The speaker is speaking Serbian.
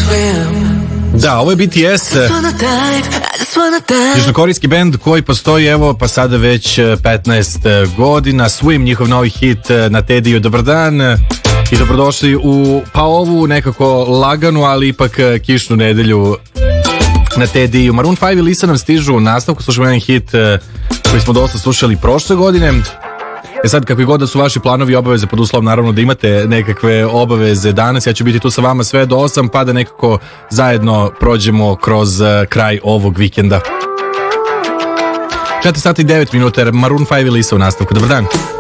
Da, ovo je BTS, južnokorejski bend koji postoji evo pa sada već 15 godina. Swim, njihov novi hit na Tediju. Dobar dan i dobrodošli u pa ovu nekako laganu, ali ipak kišnu nedelju na Tediju. Maroon 5 i Lisa nam stižu u nastavku. Slušamo jedan hit koji smo dosta slušali prošle godine. Sad, kakvi god da su vaši planovi i obaveze, pod uslovom naravno da imate nekakve obaveze danas, ja ću biti tu sa vama sve do 8, pa da nekako zajedno prođemo kroz kraj ovog vikenda. 4 sati i 9 minuta, Maroon 5 i Lisa u nastavku. Dobar dan.